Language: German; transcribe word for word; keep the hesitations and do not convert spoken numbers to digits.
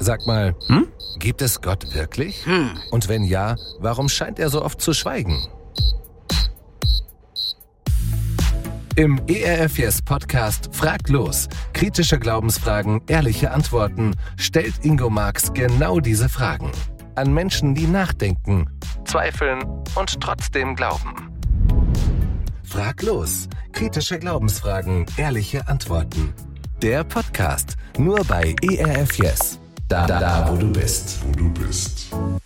Sag mal, hm? Gibt es Gott wirklich? Hm. Und wenn ja, warum scheint er so oft zu schweigen? Im E R F Yes Podcast Frag los. Kritische Glaubensfragen, ehrliche Antworten stellt Ingo Marx genau diese Fragen. An Menschen, die nachdenken, zweifeln und trotzdem glauben. Frag los. Kritische Glaubensfragen, ehrliche Antworten. Der Podcast nur bei E R F Yes. Da, da, wo du bist. Wo du bist.